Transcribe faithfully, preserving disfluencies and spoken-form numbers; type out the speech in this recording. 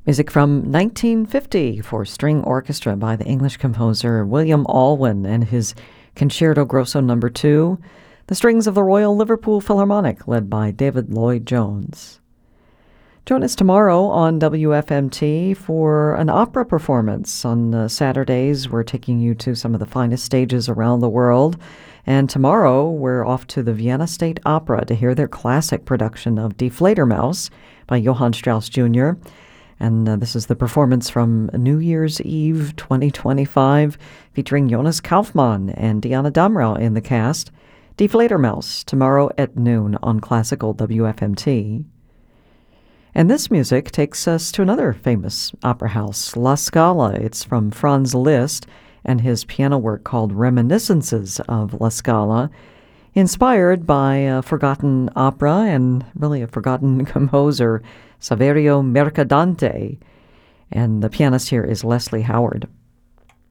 Music from nineteen fifty for string orchestra by the English composer William Alwyn and his Concerto Grosso Number two, the strings of the Royal Liverpool Philharmonic, led by David Lloyd-Jones. Join us tomorrow on W F M T for an opera performance. On uh, Saturdays, we're taking you to some of the finest stages around the world. And tomorrow, we're off to the Vienna State Opera to hear their classic production of Die Fledermaus by Johann Strauss Junior And uh, this is the performance from New Year's Eve twenty twenty-five, featuring Jonas Kaufmann and Diana Damrau in the cast. Die Fledermaus, tomorrow at noon on Classical W F M T. And this music takes us to another famous opera house, La Scala. It's from Franz Liszt and his piano work called Reminiscences of La Scala, inspired by a forgotten opera and really a forgotten composer, Saverio Mercadante. And the pianist here is Leslie Howard.